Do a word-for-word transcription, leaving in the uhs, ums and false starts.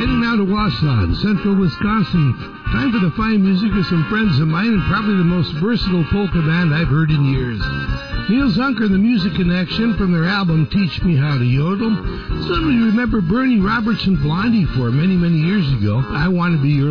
Heading now to Wausau in central Wisconsin. Time for the fine music of some friends of mine and probably the most versatile polka band I've heard in years. Neil Zunker and the Music Connection from their album Teach Me How to Yodel. Some of you remember Bernie Robertson Blondie for many, many years ago. I Want to Be Your